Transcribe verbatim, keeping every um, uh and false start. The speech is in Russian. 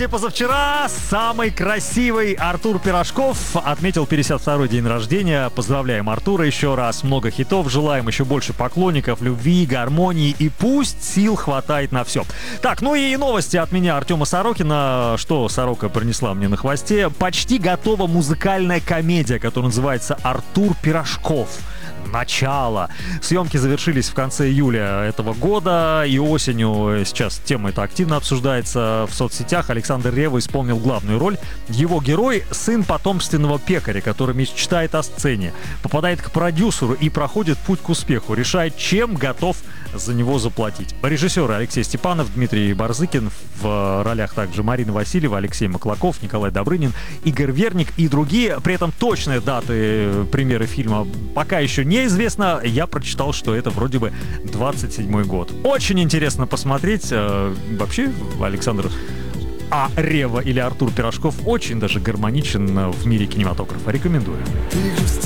И позавчера самый красивый Артур Пирожков отметил пятьдесят второй день рождения. Поздравляем Артура еще раз. Много хитов. Желаем еще больше поклонников, любви, гармонии. И пусть сил хватает на все. Так, ну и новости от меня, Артема Сорокина. Что Сорока принесла мне на хвосте? Почти готова музыкальная комедия, которая называется «Артур Пирожков. Начало». Съемки завершились в конце июля этого года, и осенью сейчас тема эта активно обсуждается в соцсетях. Александр Ревва исполнил главную роль. Его герой — сын потомственного пекаря, который мечтает о сцене, попадает к продюсеру и проходит путь к успеху, решает, чем готов за него заплатить. Режиссеры Алексей Степанов, Дмитрий Барзыкин, в ролях также Марина Васильева, Алексей Маклаков, Николай Добрынин, Игорь Верник и другие. При этом точные даты премьеры фильма пока еще неизвестно. Я прочитал, что это вроде бы двадцать седьмой год. Очень интересно посмотреть. Вообще, Александр А. Ревва или Артур Пирожков очень даже гармоничен в мире кинематографа. Рекомендую.